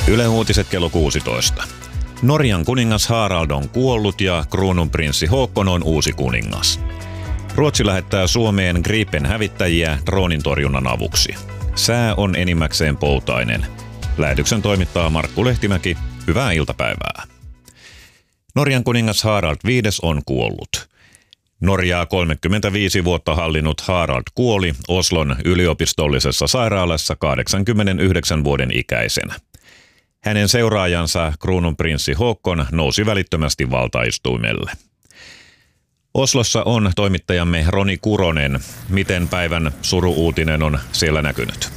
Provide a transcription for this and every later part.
Yle Uutiset kello 16. Norjan kuningas Harald on kuollut ja kruununprinssi Håkon on uusi kuningas. Ruotsi lähettää Suomeen Gripen-hävittäjiä droonintorjunnan avuksi. Sää on enimmäkseen poutainen. Lähetyksen toimittaa Markku Lehtimäki. Hyvää iltapäivää. Norjan kuningas Harald V on kuollut. Norjaa 35 vuotta hallinnut Harald kuoli Oslon yliopistollisessa sairaalassa 89 vuoden ikäisenä. Hänen seuraajansa kruununprinssi Håkon nousi välittömästi valtaistuimelle. Oslossa on toimittajamme Roni Kuronen. Miten päivän suru-uutinen on siellä näkynyt?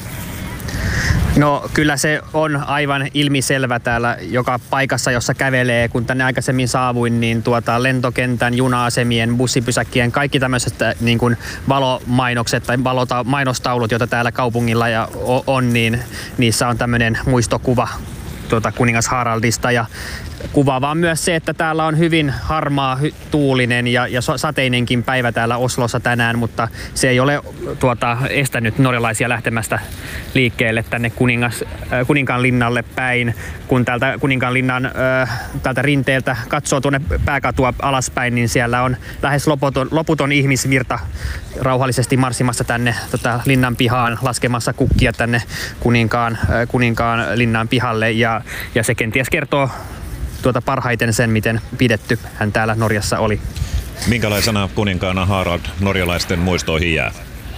No kyllä se on aivan ilmiselvä täällä joka paikassa, jossa kävelee. Kun tänne aikaisemmin saavuin, niin lentokentän, juna-asemien, bussipysäkkien, kaikki tämmöiset niin kuin valomainokset tai mainostaulut, joita täällä kaupungilla on, niin niissä on tämmöinen muistokuva kuningas Haraldista. Ja kuvaavaa on myös se, että täällä on hyvin harmaa, tuulinen ja sateinenkin päivä täällä Oslossa tänään, mutta se ei ole estänyt norjalaisia lähtemästä liikkeelle tänne Kuninkaanlinnalle päin. Kun täältä Kuninkaanlinnan täältä rinteeltä katsoo tuonne pääkatua alaspäin, niin siellä on lähes loputon ihmisvirta rauhallisesti marssimassa tänne linnan pihaan, laskemassa kukkia tänne Kuninkaan linnan pihalle, ja se kenties kertoo parhaiten sen, miten pidetty hän täällä Norjassa oli. Minkälaisena kuninkaana Harald norjalaisten muistoihin jää?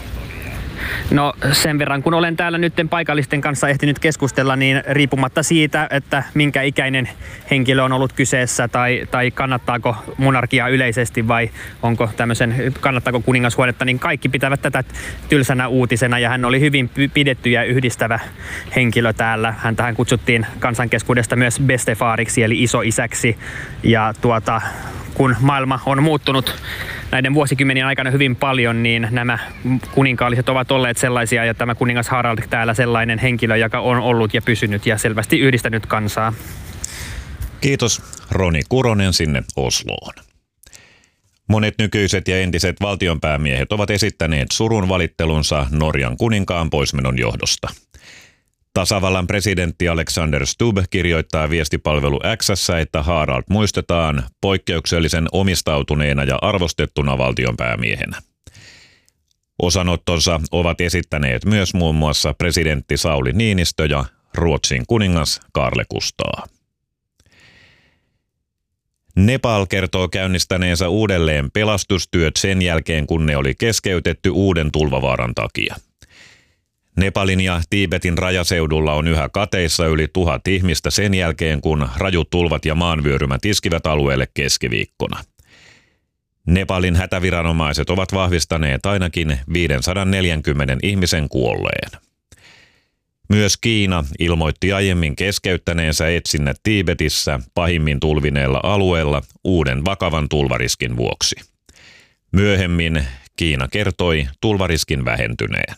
No sen verran, kun olen täällä nyt paikallisten kanssa ehtinyt keskustella, niin riippumatta siitä, että minkä ikäinen henkilö on ollut kyseessä tai kannattaako monarkiaa yleisesti vai kannattaako kuningashuonetta, niin kaikki pitävät tätä tylsänä uutisena, ja hän oli hyvin pidetty ja yhdistävä henkilö täällä. Häntähän kutsuttiin kansankeskuudesta myös bestefariksi eli isoisäksi, ja kun maailma on muuttunut näiden vuosikymmenien aikana hyvin paljon, niin nämä kuninkaalliset ovat olleet sellaisia, ja tämä kuningas Harald täällä sellainen henkilö, joka on ollut ja pysynyt ja selvästi yhdistänyt kansaa. Kiitos Roni Kuronen sinne Osloon. Monet nykyiset ja entiset valtionpäämiehet ovat esittäneet surun valittelunsa Norjan kuninkaan poismenon johdosta. Tasavallan presidentti Alexander Stubb kirjoittaa viestipalvelu X:ssä, että Harald muistetaan poikkeuksellisen omistautuneena ja arvostettuna valtionpäämiehenä. Osanottonsa ovat esittäneet myös muun muassa presidentti Sauli Niinistö ja Ruotsin kuningas Carl Gustaf. Nepal kertoo käynnistäneensä uudelleen pelastustyöt sen jälkeen, kun ne oli keskeytetty uuden tulvavaaran takia. Nepalin ja Tiibetin rajaseudulla on yhä kateissa yli 1000 ihmistä sen jälkeen, kun rajut tulvat ja maanvyörymät iskivät alueelle keskiviikkona. Nepalin hätäviranomaiset ovat vahvistaneet ainakin 540 ihmisen kuolleen. Myös Kiina ilmoitti aiemmin keskeyttäneensä etsinnät Tiibetissä pahimmin tulvineella alueella uuden vakavan tulvariskin vuoksi. Myöhemmin Kiina kertoi tulvariskin vähentyneen.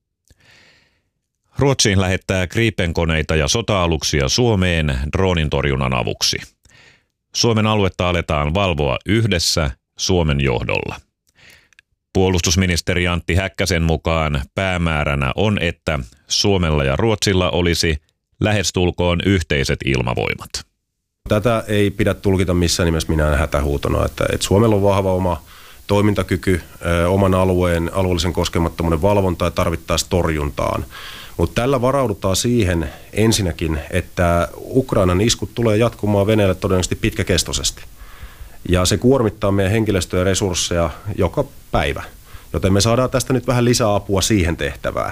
Ruotsi lähettää Gripen-koneita ja sota-aluksia Suomeen droonintorjunnan avuksi. Suomen aluetta aletaan valvoa yhdessä Suomen johdolla. Puolustusministeri Antti Häkkäsen mukaan päämääränä on, että Suomella ja Ruotsilla olisi lähestulkoon yhteiset ilmavoimat. Tätä ei pidä tulkita missään nimessä minään hätähuutona, että Suomella on vahva oma toimintakyky, oman alueellisen koskemattomuuden valvontaa ja tarvittaessa torjuntaan. Mutta tällä varaudutaan siihen ensinnäkin, että Ukrainan iskut tulee jatkumaan Venäjälle todennäköisesti pitkäkestoisesti. Ja se kuormittaa meidän henkilöstöä ja resursseja joka päivä, joten me saadaan tästä nyt vähän lisää apua siihen tehtävään.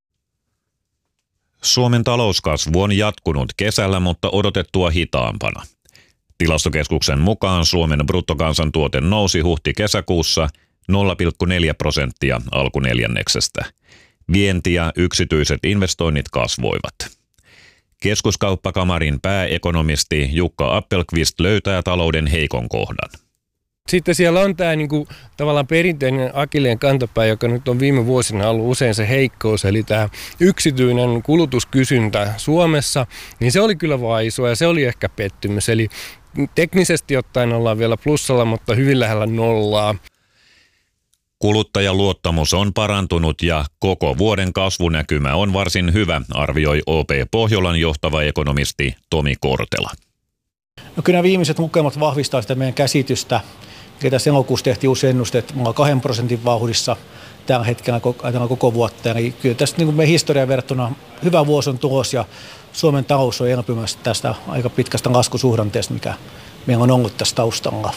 Suomen talouskasvu on jatkunut kesällä, mutta odotettua hitaampana. Tilastokeskuksen mukaan Suomen bruttokansantuote nousi huhti-kesäkuussa 0,4% alkuneljänneksestä. Vienti ja yksityiset investoinnit kasvoivat. Keskuskauppakamarin pääekonomisti Jukka Appelqvist löytää talouden heikon kohdan. Sitten siellä on tämä tavallaan perinteinen akilleen kantapää, joka nyt on viime vuosina ollut usein se heikkous, eli tämä yksityinen kulutuskysyntä Suomessa, niin se oli kyllä vaisu ja se oli ehkä pettymys. Eli teknisesti ottaen ollaan vielä plussalla, mutta hyvin lähellä nollaa. Kuluttajaluottamus on parantunut ja koko vuoden kasvunäkymä on varsin hyvä, arvioi OP Pohjolan johtava ekonomisti Tomi Kortela. No kyllä viimeiset lukemat vahvistaa sitä meidän käsitystä. Tässä elokuussa tehtiin uusi ennuste, että me ollaan 2% vauhdissa tällä hetkellä koko vuotta. Eli kyllä tästä niin kuin meidän historiaan verrattuna hyvä vuosi on tulos ja Suomen talous on elpymässä tästä aika pitkästä laskusuhdanteesta, mikä meillä on ollut tässä taustalla.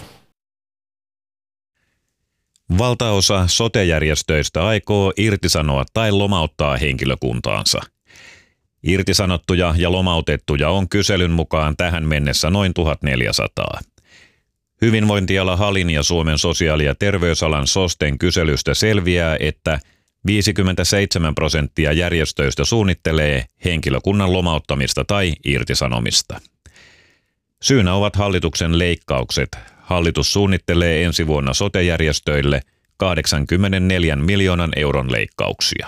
Valtaosa sote-järjestöistä aikoo irtisanoa tai lomauttaa henkilökuntaansa. Irtisanottuja ja lomautettuja on kyselyn mukaan tähän mennessä noin 1400. Hyvinvointiala HALin ja Suomen sosiaali- ja terveysalan SOSTEn kyselystä selviää, että 57% järjestöistä suunnittelee henkilökunnan lomauttamista tai irtisanomista. Syynä ovat hallituksen leikkaukset. Hallitus suunnittelee ensi vuonna sote-järjestöille 84 miljoonan euron leikkauksia.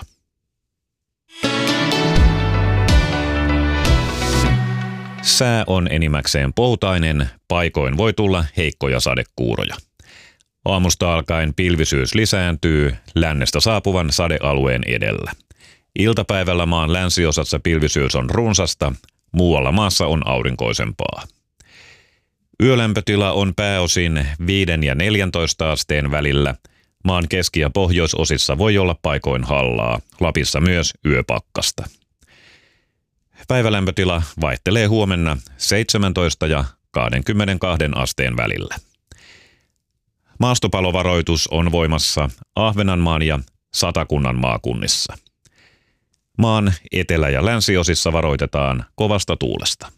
Sää on enimmäkseen poutainen, paikoin voi tulla heikkoja sadekuuroja. Aamusta alkaen pilvisyys lisääntyy lännestä saapuvan sadealueen edellä. Iltapäivällä maan länsiosassa pilvisyys on runsasta, muualla maassa on aurinkoisempaa. Yölämpötila on pääosin 5 ja 14 asteen välillä. Maan keski- ja pohjoisosissa voi olla paikoin hallaa, Lapissa myös yöpakkasta. Päivälämpötila vaihtelee huomenna 17 ja 22 asteen välillä. Maastopalovaroitus on voimassa Ahvenanmaan ja Satakunnan maakunnissa. Maan etelä- ja länsiosissa varoitetaan kovasta tuulesta.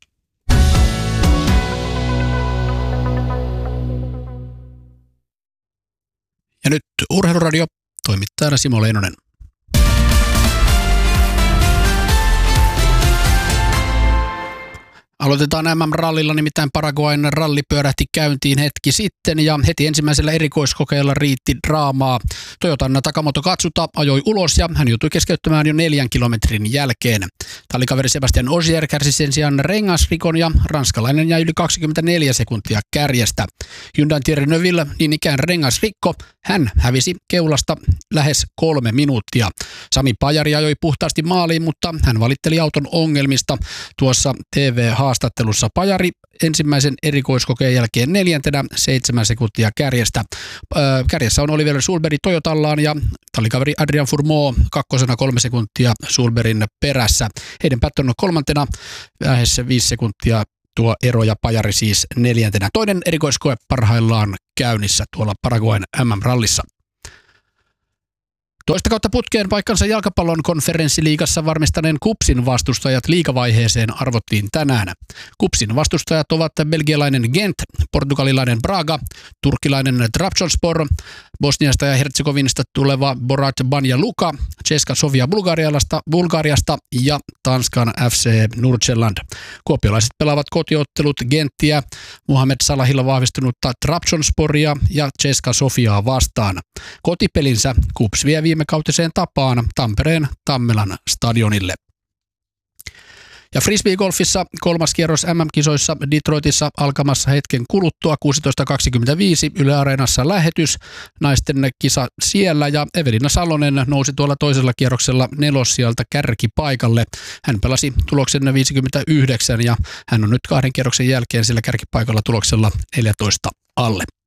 Ja nyt Urheiluradio, toimittajana Simo Leinonen. Aloitetaan MM-rallilla, nimittäin Paraguayn ralli pyörähti käyntiin hetki sitten ja heti ensimmäisellä erikoiskokeella riitti draamaa. Toyotan Takamoto Katsuta ajoi ulos ja hän joutui keskeyttämään jo 4 kilometrin jälkeen. Tallikaveri Sebastian Ogier kärsi sen sijaan rengasrikon ja ranskalainen jäi yli 24 sekuntia kärjestä. Hyundain Thierry Neuville niin ikään rengasrikko, hän hävisi keulasta lähes 3 minuuttia. Sami Pajari ajoi puhtaasti maaliin, mutta hän valitteli auton ongelmista. Tuossa TV-haastattelussa Pajari ensimmäisen erikoiskokeen jälkeen 4. 7 sekuntia kärjestä. Kärjessä on Oliver Sulberg Toyotallaan ja tallikaveri Adrian Fourmaux 2. 3 sekuntia Sulbergin perässä. Heidän Patton 3. lähes 5 sekuntia tuo ero ja Pajari siis 4. Toinen erikoiskoe parhaillaan käynnissä tuolla Paraguayn MM-rallissa. Toista kautta putkeen paikkansa jalkapallon konferenssiliigassa varmistaneen KuPSin vastustajat liigavaiheeseen arvottiin tänään. KuPSin vastustajat ovat belgialainen Gent, portugalilainen Braga, turkkilainen Trabzonspor, Bosniasta ja Herzegovinasta tuleva Borat Banja Luka, Česká Sofia Bulgariasta ja Tanskan FC Nordsjælland. Kuopiolaiset pelaavat kotiottelut Genttiä, Mohamed Salahilla vahvistunutta Trabzonsporia ja Česká Sofiaa vastaan. Kotipelinsä KuPS vie viimekautiseen tapaan Tampereen Tammelan stadionille. Ja frisbeegolfissa 3. kierros MM-kisoissa Detroitissa alkamassa hetken kuluttua 16.25 Yle Areenassa lähetys. Naisten kisa siellä ja Evelina Salonen nousi tuolla toisella kierroksella 4. sieltä kärkipaikalle. Hän pelasi tuloksen 59 ja hän on nyt 2 kierroksen jälkeen sillä kärkipaikalla tuloksella 14 alle.